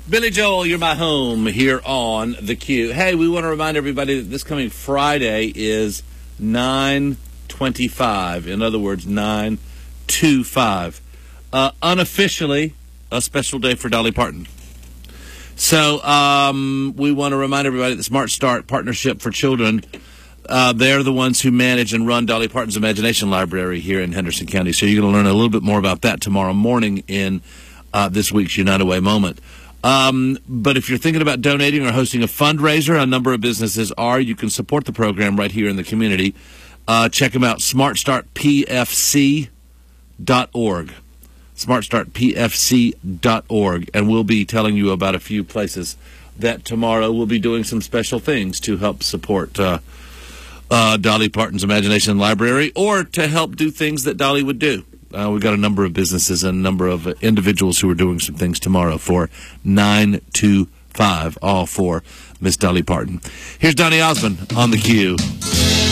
Billy Joel, You're My Home here on The Q. Hey, we want to remind everybody that this coming Friday is 9/25. In other words, 9/25. Unofficially, a special day for Dolly Parton. So we want to remind everybody that Smart Start Partnership for Children, they're the ones who manage and run Dolly Parton's Imagination Library here in Henderson County. So you're going to learn a little bit more about that tomorrow morning in this week's Unite Away moment. But if you're thinking about donating or hosting a fundraiser, a number of businesses are. You can support the program right here in the community. Check them out, smartstartpfc.org. smartstartpfc.org. And we'll be telling you about a few places that tomorrow we'll be doing some special things to help support Dolly Parton's Imagination Library, or to help do things that Dolly would do. We've got a number of businesses and a number of individuals who are doing some things tomorrow for 9/25, all for Miss Dolly Parton. Here's Donny Osmond on The Q.